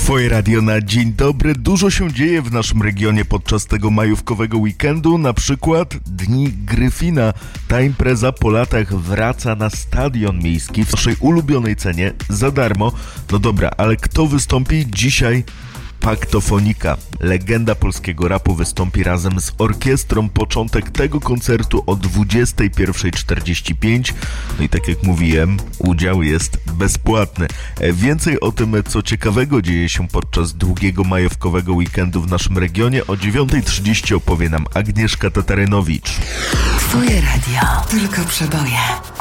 Twoje radio na dzień dobry. Dużo się dzieje w naszym regionie podczas tego majówkowego weekendu. Na przykład Dni Gryfina. Ta impreza po latach wraca na stadion miejski w naszej ulubionej cenie za darmo. No dobra, ale kto wystąpi dzisiaj? Paktofonika. Legenda polskiego rapu wystąpi razem z orkiestrą. Początek tego koncertu o 21:45. No i tak jak mówiłem, udział jest bezpłatny. Więcej o tym, co ciekawego dzieje się podczas długiego majówkowego weekendu w naszym regionie o 9:30 opowie nam Agnieszka Tatarynowicz. Twoje radio. Tylko przeboje.